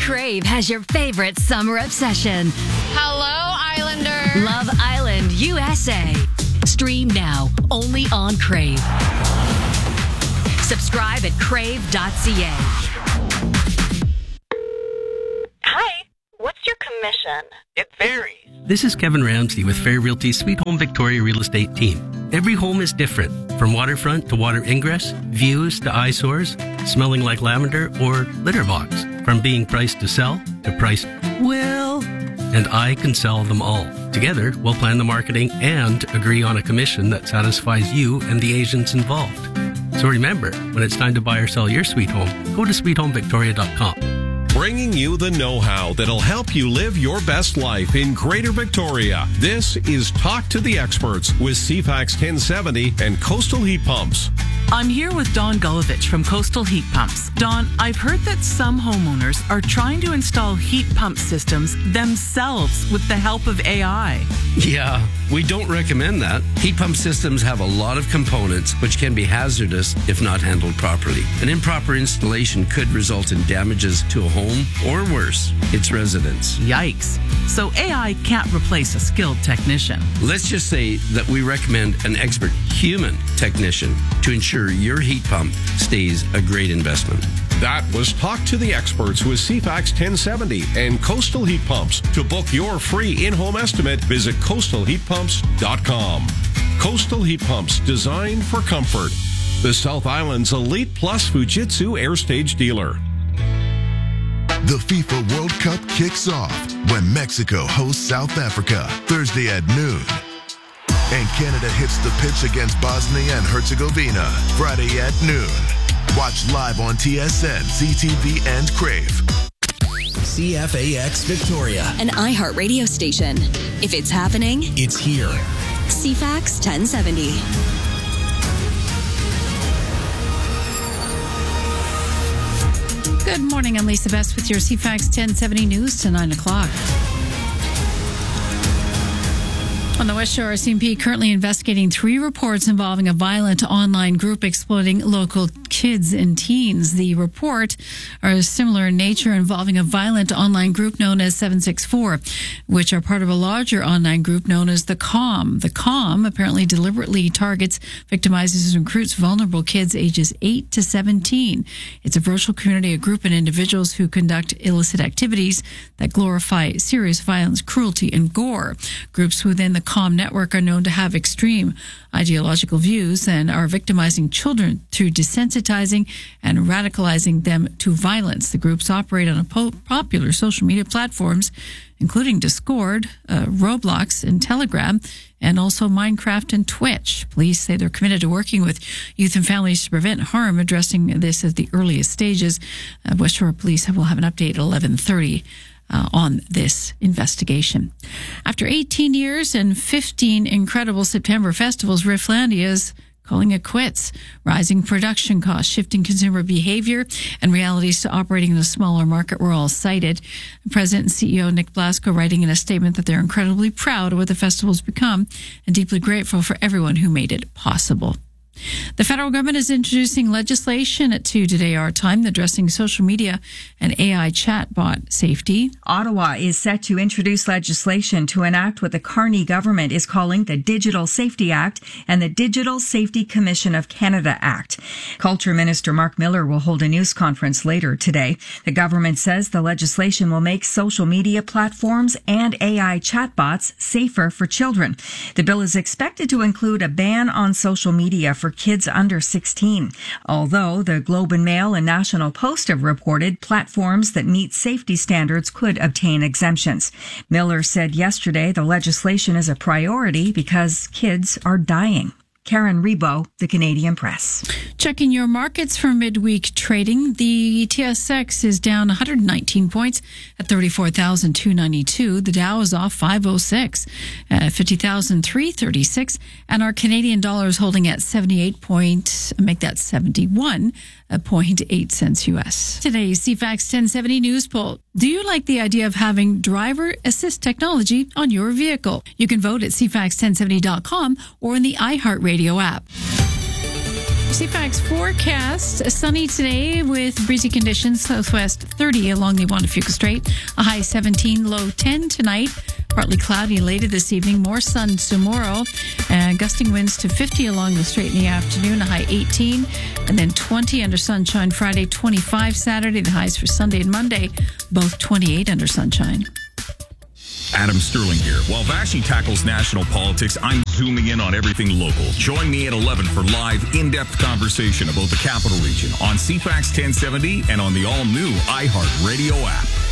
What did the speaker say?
Crave has your favorite summer obsession. Hello, Islander. Love Island, USA. Stream now, only on Crave. Subscribe at crave.ca. Hi, what's your commission? It varies. This is Kevin Ramsey with Fair Realty's Sweet Home Victoria Real Estate Team. Every home is different, from waterfront to water ingress, views to eyesores, smelling like lavender, or litter box. From being priced to sell to priced, well, and I can sell them all. Together, we'll plan the marketing and agree on a commission that satisfies you and the agents involved. So remember, when it's time to buy or sell your sweet home, go to sweethomevictoria.com. Bringing you the know-how that'll help you live your best life in Greater Victoria. This is Talk to the Experts with CFAX 1070 and Coastal Heat Pumps. I'm here with Don Gulovich from Coastal Heat Pumps. Don, I've heard that some homeowners are trying to install heat pump systems themselves with the help of AI. Yeah, we don't recommend that. Heat pump systems have a lot of components which can be hazardous if not handled properly. An improper installation could result in damages to a home or worse, its residents. Yikes. So AI can't replace a skilled technician. Let's just say that we recommend an expert human technician to ensure your heat pump stays a great investment. That was Talk to the Experts with CFAX 1070 and Coastal Heat Pumps. To book your free in-home estimate, visit coastalheatpumps.com. Coastal Heat Pumps, designed for comfort. The South Island's Elite Plus Fujitsu Air Stage dealer. The FIFA World Cup kicks off when Mexico hosts South Africa Thursday at noon. And Canada hits the pitch against Bosnia and Herzegovina Friday at noon. Watch live on TSN, CTV, and Crave. CFAX Victoria. An iHeart radio station. If it's happening, It's here. CFAX 1070. Good morning. I'm Lisa Best with your CFAX 1070 news to 9 o'clock. On the West Shore, RCMP currently investigating 3 reports involving a violent online group exploiting local kids and teens. The report are similar in nature, involving a violent online group known as 764, which are part of a larger online group known as the COM. The COM apparently deliberately targets, victimizes, and recruits vulnerable kids ages 8 to 17. It's a virtual community, a group of individuals who conduct illicit activities that glorify serious violence, cruelty, and gore. Groups within the COM network are known to have extreme ideological views and are victimizing children through desensitizing and radicalizing them to violence. The groups operate on popular social media platforms, including Discord, Roblox, and Telegram, and also Minecraft and Twitch. Police say they're committed to working with youth and families to prevent harm, addressing this at the earliest stages. West Shore Police will have an update at 11:30. On this investigation. After 18 years and 15 incredible September festivals, Rifflandia is calling it quits. Rising production costs, shifting consumer behavior, and realities to operating in a smaller market were all cited. President and CEO Nick Blasco writing in a statement that they're incredibly proud of what the festival's become and deeply grateful for everyone who made it possible. The federal government is introducing legislation at 2 today our time addressing social media and AI chatbot safety. Ottawa is set to introduce legislation to enact what the Carney government is calling the Digital Safety Act and the Digital Safety Commission of Canada Act. Culture Minister Mark Miller will hold a news conference later today. The government says the legislation will make social media platforms and AI chatbots safer for children. The bill is expected to include a ban on social media for kids under 16. Although the Globe and Mail and National Post have reported platforms that meet safety standards could obtain exemptions. Miller said yesterday the legislation is a priority because kids are dying. Karen Rebo, The Canadian Press. Checking your markets for midweek trading. The TSX is down 119 points at 34,292. The Dow is off 506 at 50,336. And our Canadian dollar is holding at 71.8 cents U.S. Today's CFAX 1070 news poll. Do you like the idea of having driver assist technology on your vehicle? You can vote at cfax1070.com or in the iHeartRadio app. CFAX forecast, sunny today with breezy conditions, southwest 30 along the Juan de Fuca Strait, a high 17, low 10 tonight. Partly cloudy later this evening, more sun tomorrow, gusting winds to 50 along the strait in the afternoon, a high 18, and then 20 under sunshine Friday, 25 Saturday, the highs for Sunday and Monday, both 28 under sunshine. Adam Sterling here. While Vashi tackles national politics, I'm zooming in on everything local. Join me at 11 for live, in-depth conversation about the Capital Region on CFAX 1070 and on the all-new iHeart Radio app.